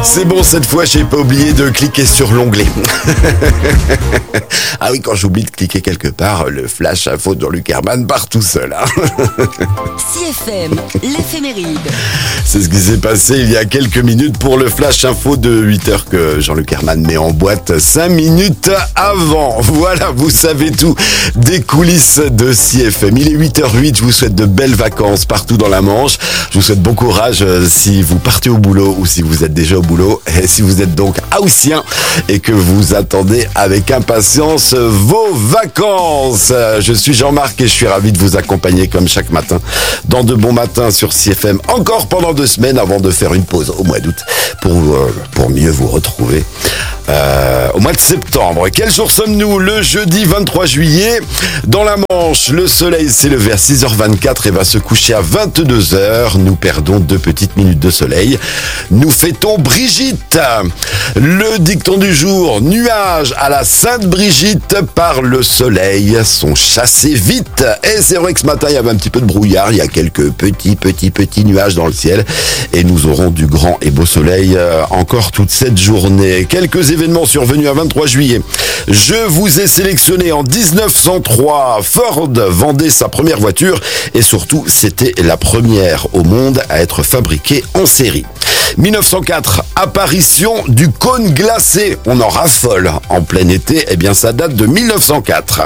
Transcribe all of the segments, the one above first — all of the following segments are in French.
C'est bon, cette fois, j'ai pas oublié de cliquer sur l'onglet. Ah oui, quand j'oublie de cliquer quelque part, le flash info de Jean-Luc Herman part tout seul. Hein. CFM, l'éphéméride. C'est ce qui s'est passé il y a quelques minutes pour le flash info de 8h que Jean-Luc Herman met en boîte 5 minutes avant. Voilà, vous savez tout des coulisses de CFM. Il est 8h08, je vous souhaite de belles vacances partout dans la Manche. Je vous souhaite bon courage si vous partez au boulot ou si vous êtes déjà au boulot. Et si vous êtes donc haussien et que vous attendez avec impatience vos vacances. Je suis Jean-Marc et je suis ravi de vous accompagner comme chaque matin dans de bons matins sur CFM. Encore pendant 2 semaines avant de faire une pause au mois d'août pour mieux vous retrouver au mois de septembre. Quel jour sommes-nous? Le jeudi 23 juillet. Dans la Manche, le soleil s'est levé à 6h24 et va se coucher à 22h. Nous perdons 2 petites minutes de soleil. Nous fêtons Brigitte. Le dicton du jour: nuages à la Sainte-Brigitte par le soleil sont chassés vite. Et c'est vrai que ce matin, il y avait un petit peu de brouillard. Il y a quelques petits nuages dans le ciel. Et nous aurons du grand et beau soleil encore toute cette journée. Quelques événements survenus à 23 juillet. Je vous ai sélectionné en 1903. Ford vendait sa première voiture et surtout, c'était la première au monde à être fabriquée en série. 1904, apparition du cône glacé. On en raffole en plein été. Eh bien, ça date de 1904.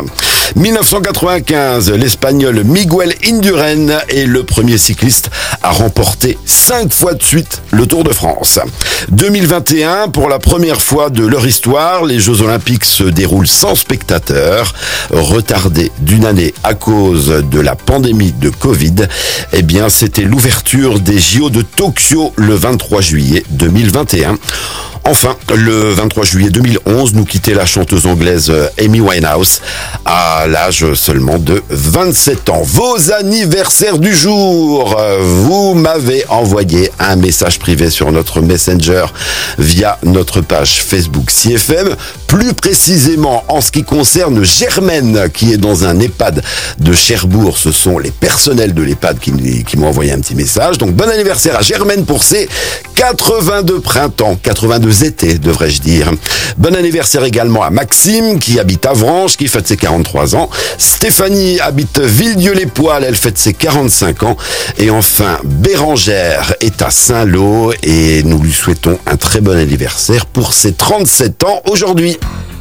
1995, l'Espagnol Miguel Indurain est le premier cycliste à remporter 5 fois de suite le Tour de France. 2021, pour la première fois de leur histoire, les Jeux Olympiques se déroulent sans spectateurs. Retardés d'une année à cause de la pandémie de Covid, eh bien, c'était l'ouverture des JO de Tokyo le 23 juillet 2021. Enfin, le 23 juillet 2011, nous quittait la chanteuse anglaise Amy Winehouse à l'âge seulement de 27 ans. Vos anniversaires du jour. Vous m'avez envoyé un message privé sur notre Messenger via notre page Facebook CFM. Plus précisément, en ce qui concerne Germaine, qui est dans un EHPAD de Cherbourg. Ce sont les personnels de l'EHPAD qui m'ont envoyé un petit message. Donc, bon anniversaire à Germaine pour ses 82 printemps, 82 étés, devrais-je dire. Bon anniversaire également à Maxime, qui habite à Avranches, qui fête ses 43 ans. Stéphanie habite Villedieu-les-Poils, elle fête ses 45 ans. Et enfin, Bérangère est à Saint-Lô et nous lui souhaitons un très bon anniversaire pour ses 37 ans aujourd'hui.